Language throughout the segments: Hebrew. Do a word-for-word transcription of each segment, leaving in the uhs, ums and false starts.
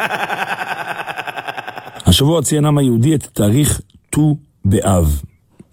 השבוע ציין העם היהודי את תאריך ט"ו באב.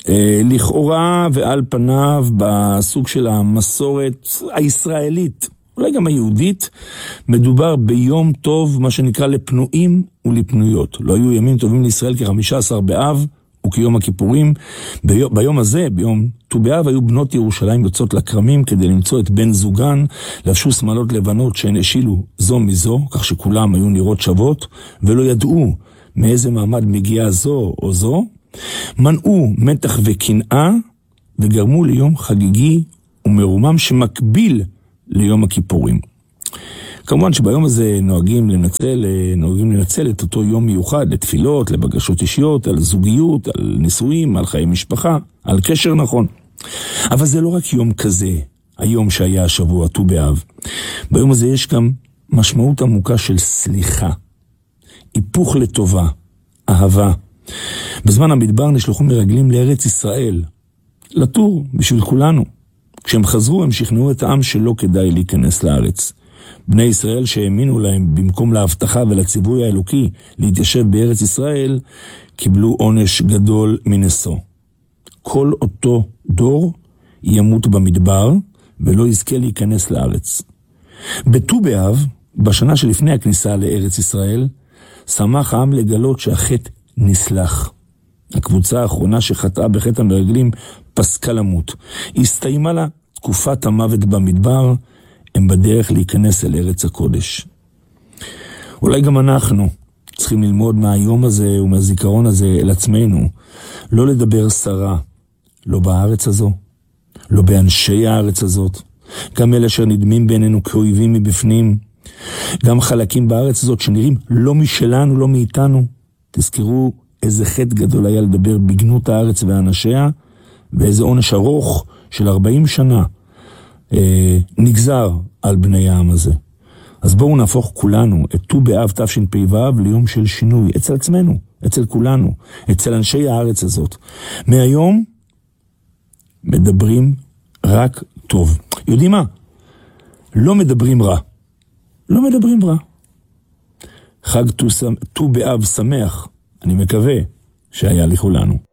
לכאורה ועל פניו בסוג של המסורת הישראלית, אולי גם היהודית, מדובר ביום טוב, מה שנקרא לפנויים ולפנויות. לא היו ימים טובים לישראל כ-חמישה עשר באב וכיום הכיפורים. ביום, ביום הזה, ביום ט"ו באב, היו בנות ירושלים יוצאות לכרמים כדי למצוא את בן זוגן, לבשו שמלות לבנות שהן השילו זו מזו, כך שכולם היו נראות שוות, ולא ידעו מאיזה מעמד מגיעה זו או זו, מנעו מתח וקנאה, וגרמו ליום חגיגי ומרומם שמקביל ליום הכיפורים. כמובן שביום הזה נוהגים לנצל, נוהגים לנצל את אותו יום מיוחד לתפילות, לבקשות אישיות, על זוגיות, על נישואים, על חיי משפחה, על קשר נכון. אבל זה לא רק יום כזה, היום שהיה השבוע, ט"ו באב. ביום הזה יש גם משמעות עמוקה של סליחה, היפוך לטובה, אהבה. בזמן המדבר נשלחו מרגלים לארץ ישראל, לטור בשביל כולנו. כשהם חזרו הם שכנעו את העם שלא כדאי להיכנס לארץ. בני ישראל שהאמינו להם במקום להבטחה ולציווי האלוקי להתיישב בארץ ישראל, קיבלו עונש גדול מנשוא. כל אותו דור ימות במדבר ולא יזכה להיכנס לארץ. בט"ו באב, בשנה שלפני הכניסה לארץ ישראל, שמח העם לגלות שהחטא נסלח. הקבוצה האחרונה שחטאה בחטא המרגלים פסקה למות. הסתיימה לה תקופת המוות במדבר, הם בדרך להיכנס אל ארץ הקודש. אולי גם אנחנו צריכים ללמוד מהיום הזה ומהזיכרון הזה אל עצמנו, לא לדבר שרה, לא בארץ הזו, לא באנשי הארץ הזאת, גם אלה אשר נדמים בינינו כאויבים מבפנים, גם חלקים בארץ הזאת שנראים לא משלנו, לא מאיתנו. תזכרו איזה חטא גדול היה לדבר בגנות הארץ ואנשיה, ואיזה עונש ארוך של ארבעים שנה אה, נגזר על בני העם הזה. אז בואו נהפוך כולנו את ט"ו באב תשפ"ו ליום של שינוי, אצל עצמנו, אצל כולנו, אצל אנשי הארץ הזאת. מהיום מדברים רק טוב. יודעים מה? לא מדברים רע. לא מדברים רע. חג ט"ו באב שמח, אני מקווה שהיה לכולנו.